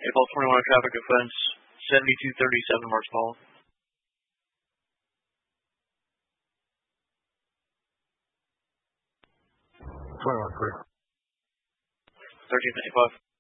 April 21 traffic offense, 7237 Marks Paul. 21 clear. 1395.